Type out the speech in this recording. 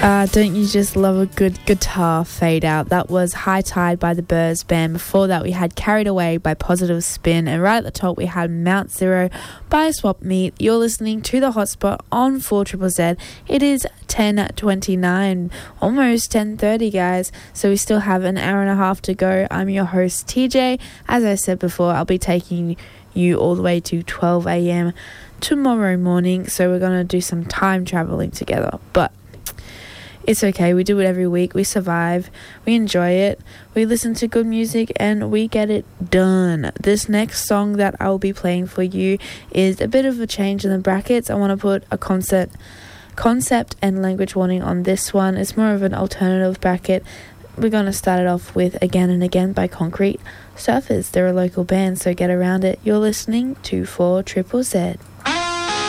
Don't you just love a good guitar fade out? That was High Tide by the Byrds Band. Before that we had Carried Away by Positive Spin, and right at the top we had Mount Zero by Swap Meet. You're listening to The Hotspot on 4ZZZ. It is 10:29, almost 10:30, guys, so we still have an hour and a half to go. I'm your host TJ. As I said before, I'll be taking you all the way to 12 a.m. tomorrow morning, so we're going to do some time traveling together, but it's okay. We do it every week. We survive. We enjoy it. We listen to good music and we get it done. This next song that I'll be playing for you is a bit of a change in the brackets. I want to put a concept and language warning on this one. It's more of an alternative bracket. We're going to start it off with Again and Again by Concrete Surfers. They're a local band, so get around it. You're listening to 4ZZZ.